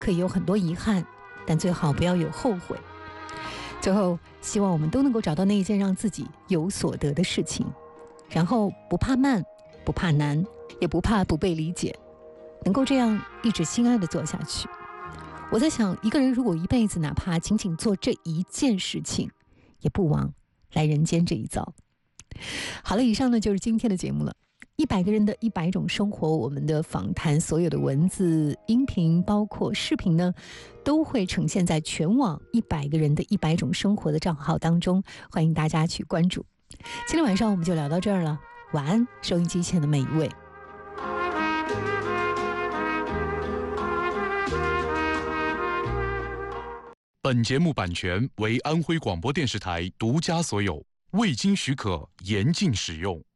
可以有很多遗憾，但最好不要有后悔。最后，希望我们都能够找到那一件让自己有所得的事情，然后不怕慢，不怕难，也不怕不被理解，能够这样一直心安地做下去。我在想，一个人如果一辈子哪怕仅仅做这一件事情，也不枉来人间这一遭。好了，以上呢就是今天的节目了。100个人的100种生活，我们的访谈所有的文字、音频，包括视频呢，都会呈现在全网100个人的100种生活的账号当中，欢迎大家去关注。今天晚上我们就聊到这儿了，晚安，收音机前的每一位。 本节目版权为安徽广播电视台独家所有，未经许可严禁使用。